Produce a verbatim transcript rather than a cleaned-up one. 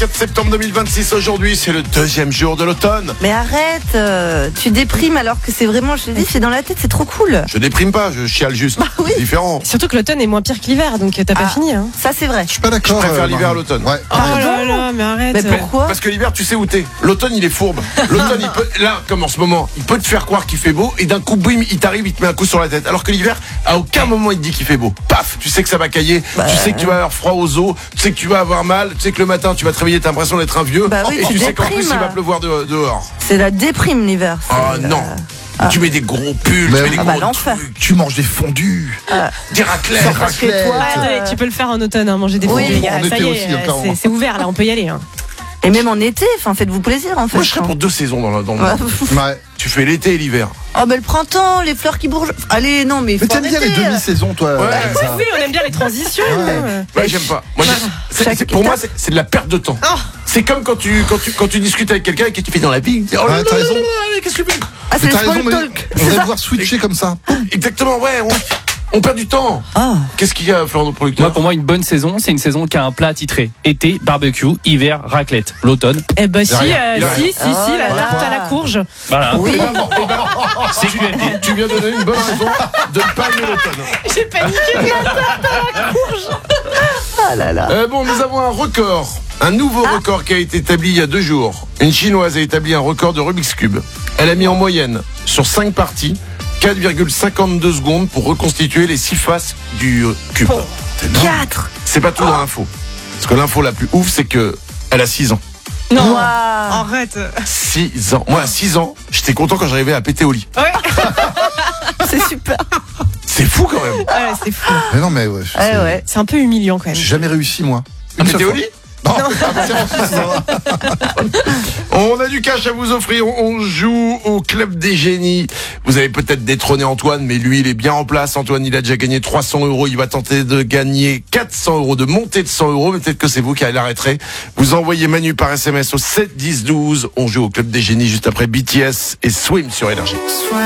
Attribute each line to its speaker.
Speaker 1: vingt-quatre septembre deux mille vingt-six, aujourd'hui, c'est le deuxième jour de l'automne.
Speaker 2: Mais arrête, euh, tu déprimes alors que c'est vraiment, je te dis, c'est dans la tête, c'est trop cool.
Speaker 1: Je déprime pas, je chiale juste.
Speaker 2: Bah oui.
Speaker 1: C'est différent.
Speaker 3: Surtout que l'automne est moins pire que l'hiver, donc t'as pas
Speaker 2: Ah,
Speaker 3: fini. Hein.
Speaker 2: Ça c'est vrai.
Speaker 4: Je suis pas
Speaker 1: Je
Speaker 4: d'accord.
Speaker 1: préfère
Speaker 4: euh,
Speaker 1: l'hiver à
Speaker 4: Marie.
Speaker 1: l'automne.
Speaker 4: Ouais.
Speaker 3: Oh là là, mais arrête.
Speaker 2: Mais pourquoi?
Speaker 1: Parce que l'hiver, tu sais où t'es. L'automne, il est fourbe. L'automne, il peut, là, comme en ce moment, il peut te faire croire qu'il fait beau et d'un coup, bim, il t'arrive, il te met un coup sur la tête. Alors que l'hiver, à aucun moment, il te dit qu'il fait beau. Paf, tu sais que ça va cailler,
Speaker 2: Bah,
Speaker 1: tu sais que tu vas avoir froid aux os, tu sais que tu vas avoir mal, tu sais que le matin, tu vas te réveiller, t'as l'impression d'être un vieux.
Speaker 2: Bah oui,
Speaker 1: et
Speaker 2: tu
Speaker 1: tu sais qu'en plus,
Speaker 2: déprimes.
Speaker 1: il va pleuvoir de- dehors.
Speaker 2: C'est la déprime l'hiver. c'est
Speaker 1: Oh
Speaker 2: la-
Speaker 1: non.
Speaker 2: Ah.
Speaker 1: Tu mets des gros pulls,
Speaker 4: Mais
Speaker 1: tu mets
Speaker 4: oui.
Speaker 1: des
Speaker 2: Ah bah,
Speaker 1: gros
Speaker 2: l'enfer.
Speaker 1: trucs,
Speaker 4: Tu manges des fondus.
Speaker 1: des raclettes.
Speaker 4: Sans
Speaker 2: Parce que
Speaker 4: raclette.
Speaker 2: toi,
Speaker 3: Ouais,
Speaker 2: euh,
Speaker 3: allez, tu peux le faire en automne, hein, manger des
Speaker 2: Oui,
Speaker 3: fondus, les gars.
Speaker 4: en
Speaker 3: Ça
Speaker 4: été
Speaker 3: y
Speaker 4: aussi,
Speaker 3: est,
Speaker 4: encore.
Speaker 3: c'est- c'est ouvert là, on peut y aller. Hein.
Speaker 2: Et même en été, enfin faites-vous plaisir en fait.
Speaker 1: Moi, je serais pour deux saisons dans le, dans le
Speaker 2: Ouais.
Speaker 1: monde.
Speaker 4: Ouais.
Speaker 1: Tu fais l'été et l'hiver.
Speaker 2: Oh mais le printemps, les fleurs qui bourgeonnent. Allez non mais.
Speaker 4: Mais
Speaker 2: faut
Speaker 4: t'aimes bien les
Speaker 2: arrêter.
Speaker 4: demi-saisons, toi.
Speaker 1: Ouais.
Speaker 4: Elsa.
Speaker 3: Oui, on aime bien les transitions.
Speaker 4: Ouais.
Speaker 3: hein.
Speaker 1: Ouais, j'aime pas. Moi, j'ai- c'est-
Speaker 2: Chaque
Speaker 1: c'est- pour moi,
Speaker 2: étape.
Speaker 1: c'est c'est de la perte de temps.
Speaker 3: Oh.
Speaker 1: C'est comme quand tu, quand, tu, quand tu discutes avec quelqu'un et que tu fais dans la vie. Oh là
Speaker 4: Ouais,
Speaker 1: là
Speaker 4: t'as
Speaker 1: là
Speaker 4: raison.
Speaker 1: là là, qu'est-ce que tu fais?
Speaker 2: Ah c'est
Speaker 4: Mais
Speaker 2: le
Speaker 4: t'as raison,
Speaker 2: small
Speaker 4: mais
Speaker 2: talk.
Speaker 4: on
Speaker 2: C'est
Speaker 4: va
Speaker 2: ça.
Speaker 4: devoir switcher comme ça.
Speaker 1: Exactement, ouais. On, on perd du temps.
Speaker 2: Ah.
Speaker 1: Qu'est-ce qu'il y a, Florent, notre producteur?
Speaker 5: Moi, pour moi, une bonne saison, c'est une saison qui a un plat titré été, barbecue, hiver, raclette. L'automne,
Speaker 3: Eh bah si,
Speaker 4: rien.
Speaker 3: euh,
Speaker 1: Il a
Speaker 3: si,
Speaker 1: rien.
Speaker 3: si,
Speaker 2: Ah,
Speaker 3: si, la
Speaker 2: voilà.
Speaker 3: tarte à la courge.
Speaker 5: voilà.
Speaker 2: Oui.
Speaker 5: C'est Q F D.
Speaker 1: Tu viens de donner une bonne raison de ne pas aimer l'automne.
Speaker 3: J'ai paniqué.
Speaker 2: Ah là là.
Speaker 1: Euh, bon, nous avons un record. Un nouveau record qui a été établi il y a deux jours. Une Chinoise a établi un record de Rubik's Cube. Elle a mis en moyenne, sur cinq parties, quatre virgule cinquante-deux secondes pour reconstituer les six faces du euh, cube.
Speaker 2: Quatre.
Speaker 1: C'est pas tout dans l'info. Parce que l'info la plus ouf, c'est que elle a six ans.
Speaker 3: Non.
Speaker 2: Waouh.
Speaker 3: Arrête.
Speaker 1: six ans. Moi, à six ans, j'étais content quand j'arrivais à péter au lit.
Speaker 3: Ouais,
Speaker 2: C'est super.
Speaker 1: C'est fou quand même.
Speaker 3: ouais c'est fou.
Speaker 4: Mais non, mais ouais.
Speaker 2: Ouais
Speaker 4: c'est-
Speaker 2: ouais.
Speaker 3: C'est un peu humiliant quand même.
Speaker 4: J'ai jamais réussi, moi.
Speaker 1: À
Speaker 4: Une seule
Speaker 1: péter au
Speaker 4: fois.
Speaker 1: lit?
Speaker 4: Non. Ah, c'est bon, ça va.
Speaker 1: On a du cash à vous offrir. On joue au Club des Génies. Vous avez peut-être détrôné Antoine, mais lui, il est bien en place. Antoine, il a déjà gagné trois cents euros. Il va tenter de gagner quatre cents euros, de monter de cent euros. Mais peut-être que c'est vous qui l'arrêterez. Vous envoyez Manu par S M S au sept dix douze. On joue au Club des Génies juste après B T S et Swim sur Énergie.